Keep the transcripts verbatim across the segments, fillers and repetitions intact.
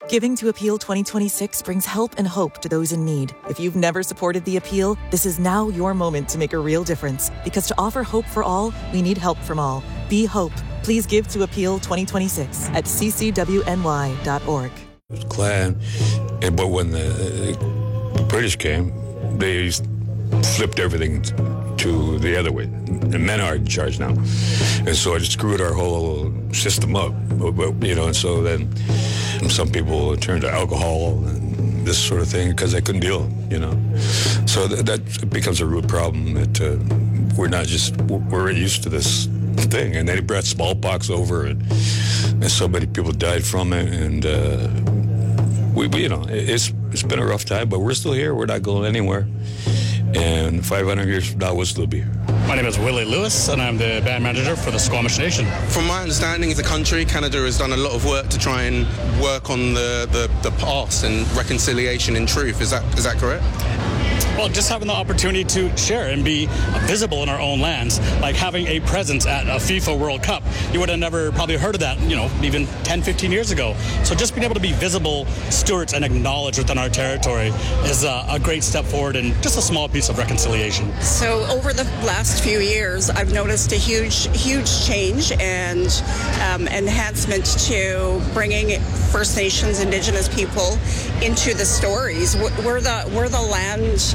Giving to Appeal twenty twenty-six brings help and hope to those in need. If you've never supported the Appeal, this is now your moment to make a real difference. Because to offer hope for all, we need help from all. Be hope. Please give to Appeal twenty twenty-six at c c w n y dot org. Klan, and but when the British came, they flipped everything to the other way. The men are in charge now, and so it screwed our whole system up. You know, and so then some people turned to alcohol and this sort of thing because they couldn't deal. You know, so that, that becomes a root problem that uh, we're not just we're used to this thing, and they brought smallpox over, and, and so many people died from it, and uh, we, we, you know, it's it's been a rough time, but we're still here. We're not going anywhere, and five hundred years from now, we'll still be here. My name is Willie Lewis, and I'm the band manager for the Squamish Nation. From my understanding, as a country, Canada has done a lot of work to try and work on the, the, the past and reconciliation and truth. Is that is that correct? Well, just having the opportunity to share and be visible in our own lands, like having a presence at a FIFA World Cup. You would have never probably heard of that, you know, even ten, fifteen years ago. So just being able to be visible stewards and acknowledged within our territory is a, a great step forward and just a small piece of reconciliation. So over the last few years, I've noticed a huge, huge change and um, enhancement to bringing First Nations, Indigenous people into the stories. We're the, we're the land...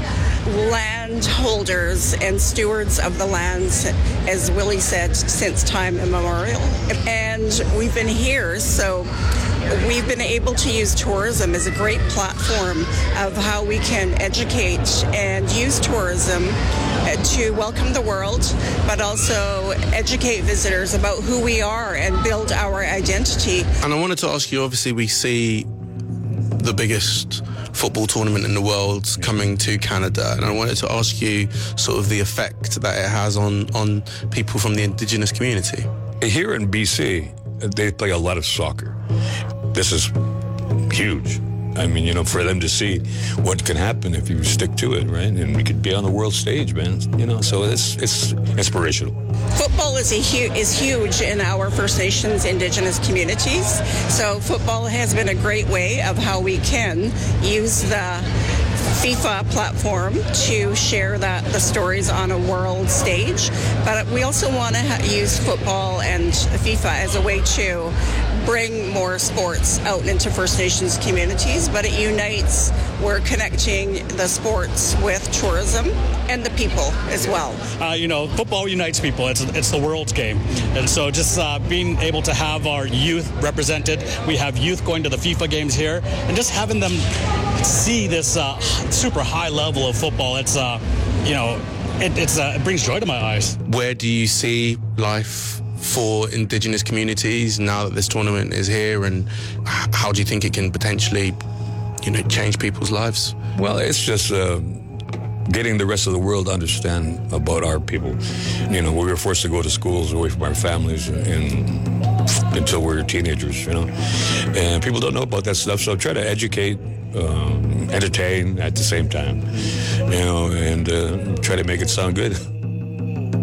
landholders and stewards of the lands, as Willie said, since time immemorial. And we've been here, so we've been able to use tourism as a great platform of how we can educate and use tourism to welcome the world, but also educate visitors about who we are and build our identity. And I wanted to ask you, obviously we see the biggest football tournament in the world coming to Canada, and I wanted to ask you sort of the effect that it has on, on people from the Indigenous community. Here in B C, they play a lot of soccer. This is huge. I mean, you know, for them to see what can happen if you stick to it, right? And we could be on the world stage, man. You know, so it's it's inspirational. Football is a hu- is huge in our First Nations Indigenous communities. So football has been a great way of how we can use the FIFA platform to share that the stories on a world stage. But we also want to ha- use football and FIFA as a way to bring more sports out into First Nations communities, but it unites. We're connecting the sports with tourism and the people as well. Uh, you know, football unites people. It's it's the world's game. And so just uh, being able to have our youth represented, we have youth going to the FIFA games here, and just having them see this uh, super high level of football, it's, uh, you know, it, it's, uh, it brings joy to my eyes. Where do you see life for Indigenous communities now that this tournament is here, and how do you think it can potentially, you know, change people's lives? Well, it's just uh, getting the rest of the world to understand about our people. You know, we were forced to go to schools away from our families and, until we were teenagers, you know, and people don't know about that stuff, so try to educate, um, entertain at the same time, you know, and uh, try to make it sound good.